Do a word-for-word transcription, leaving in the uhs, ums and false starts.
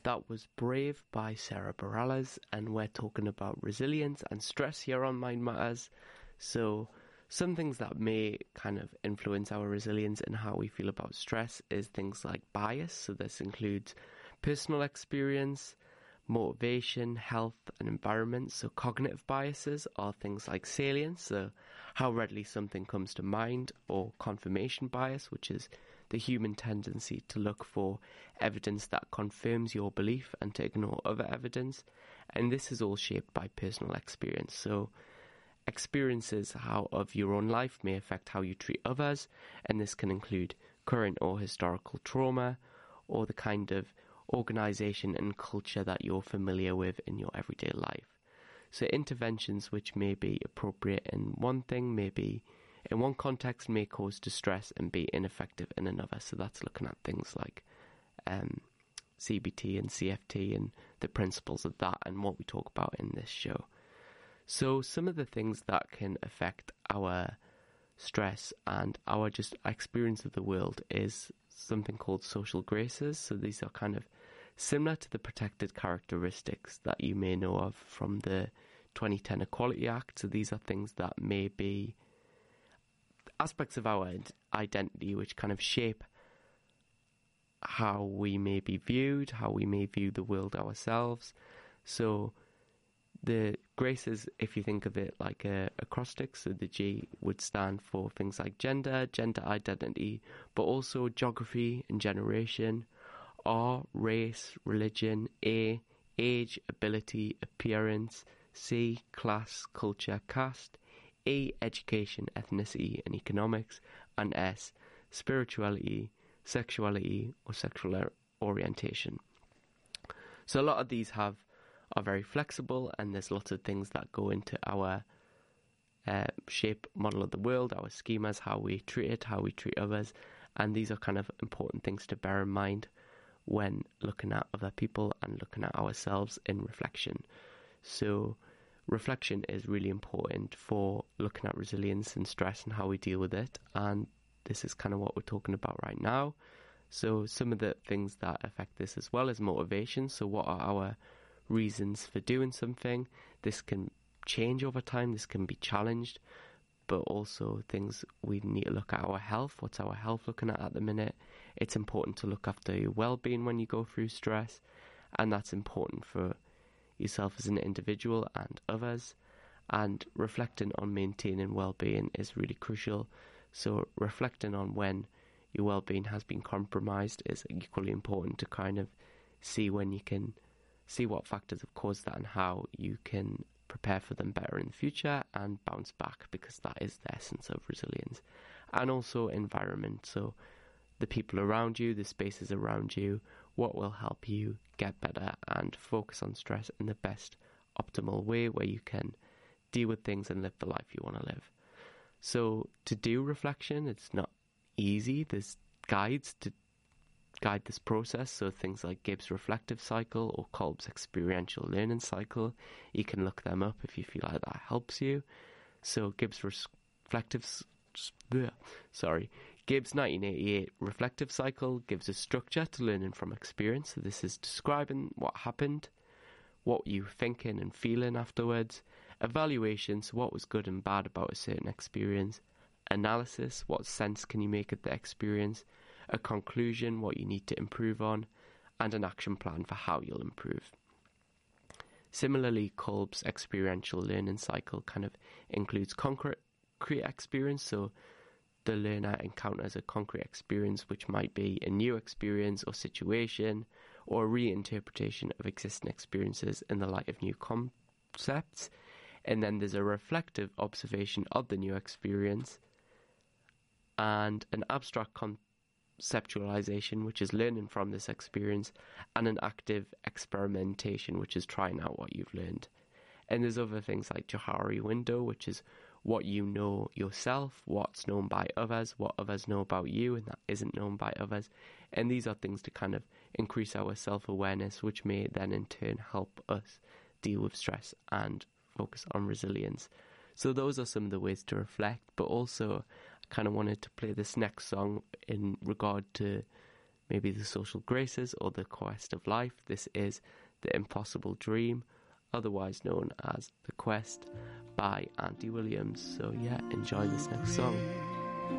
That was Brave by Sarah Bareilles, and we're talking about resilience and stress here on Mind Matters. So some things that may kind of influence our resilience and how we feel about stress is things like bias. So this includes personal experience, motivation, health and environment. So cognitive biases are things like salience, so how readily something comes to mind, or confirmation bias, which is the human tendency to look for evidence that confirms your belief and to ignore other evidence. And this is all shaped by personal experience. So experiences how of your own life may affect how you treat others, and this can include current or historical trauma, or the kind of organisation and culture that you're familiar with in your everyday life. So interventions which may be appropriate in one thing, may be in one context, may cause distress and be ineffective in another. So that's looking at things like um, C B T and C F T and the principles of that and what we talk about in this show. So some of the things that can affect our stress and our just experience of the world is something called social graces. So these are kind of similar to the protected characteristics that you may know of from the twenty ten Equality Act. So these are things that may be aspects of our identity which kind of shape how we may be viewed, how we may view the world ourselves. So the graces, if you think of it like a acrostic, so the G would stand for things like gender, gender identity, but also geography and generation, R, race, religion, A, age, ability, appearance, C, class, culture, caste, E, education, ethnicity and economics, and S, spirituality, sexuality or sexual orientation. So a lot of these have are very flexible, and there's lots of things that go into our uh, shape model of the world, our schemas, how we treat it, how we treat others, and these are kind of important things to bear in mind when looking at other people and looking at ourselves in reflection. So reflection is really important for looking at resilience and stress and how we deal with it, and this is kind of what we're talking about right now. So some of the things that affect this as well is motivation. So what are our reasons for doing something? This can change over time, this can be challenged, but also things we need to look at our health. What's our health looking at at the minute? It's important to look after your well-being when you go through stress, and that's important for yourself as an individual and others. And reflecting on maintaining well-being is really crucial. So reflecting on when your well-being has been compromised is equally important to kind of see when you can see what factors have caused that and how you can prepare for them better in the future and bounce back, because that is the essence of resilience. And also environment, so the people around you, the spaces around you, what will help you get better and focus on stress in the best optimal way where you can deal with things and live the life you want to live. So to do reflection, it's not easy. There's guides to guide this process, so things like Gibbs' reflective cycle or Kolb's experiential learning cycle, you can look them up if you feel like that helps you. So Gibbs' reflective sorry Gibbs' nineteen eighty-eight reflective cycle gives a structure to learning from experience. So this is describing what happened, what you were thinking and feeling afterwards, evaluation, so what was good and bad about a certain experience, analysis, what sense can you make of the experience, a conclusion, what you need to improve on, and an action plan for how you'll improve. Similarly, Kolb's experiential learning cycle kind of includes concrete experience, so the learner encounters a concrete experience which might be a new experience or situation or a reinterpretation of existing experiences in the light of new concepts. And then there's a reflective observation of the new experience, and an abstract conceptualization, which is learning from this experience, and an active experimentation, which is trying out what you've learned. And there's other things like Johari window, which is what you know yourself, what's known by others, what others know about you, and that isn't known by others. And these are things to kind of increase our self-awareness, which may then in turn help us deal with stress and focus on resilience. So those are some of the ways to reflect, but also I kind of wanted to play this next song in regard to maybe the social graces or the quest of life. This is The Impossible Dream, otherwise known as The Quest by Andy Williams. So yeah, enjoy this next song.